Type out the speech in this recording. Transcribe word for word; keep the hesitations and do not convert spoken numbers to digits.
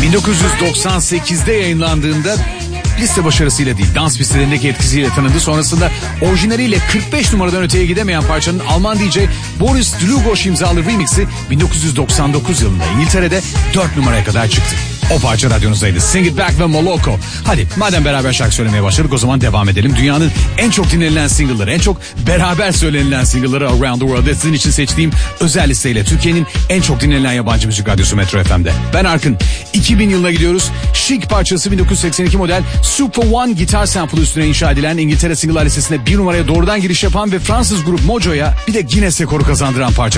bin dokuz yüz doksan sekizde yayınlandığında liste başarısıyla değil, dans pistelerindeki etkisiyle tanındı. Sonrasında orijinaliyle kırk beş numaradan öteye gidemeyen parçanın Alman D J Boris Dlugosch imzalı remixi bin dokuz yüz doksan dokuz yılında İngiltere'de dört numaraya kadar çıktı. O parça radyonuzdaydı. Sing It Back ve Moloko. Hadi madem beraber şarkı söylemeye başladık o zaman devam edelim. Dünyanın en çok dinlenilen single'ları, en çok beraber söylenilen single'ları Around the World'da sizin için seçtiğim özel listeyle Türkiye'nin en çok dinlenilen yabancı müzik radyosu Metro F M'de. Ben Arkın. iki bin yılına gidiyoruz. Chic parçası bin dokuz yüz seksen iki model Super One gitar sample üstüne inşa edilen, İngiltere single'lar listesine bir numaraya doğrudan giriş yapan ve Fransız grup Mojo'ya bir de Guinness rekoru kazandıran parça.